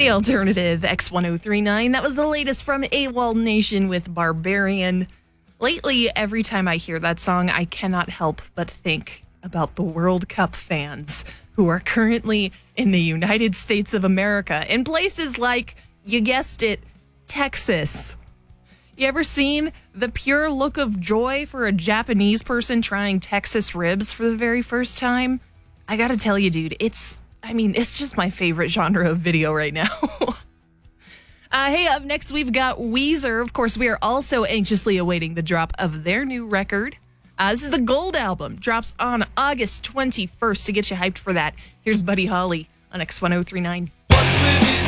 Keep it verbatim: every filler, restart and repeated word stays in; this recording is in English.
The alternative X ten thirty-nine. That was the latest from AWOL Nation with Barbarian. Lately, every time I hear that song, I cannot help but think about the World Cup fans who are currently in the United States of America in places like, you guessed it, Texas. You ever seen the pure look of joy for a Japanese person trying Texas ribs for the very first time? I gotta tell you, dude, it's, I mean, it's just my favorite genre of video right now. uh, hey, up next, we've got Weezer. Of course, we are also anxiously awaiting the drop of their new record. Uh, this is the Gold album. Drops on August twenty-first to get you hyped for that. Here's Buddy Holly on X ten thirty-nine. What's with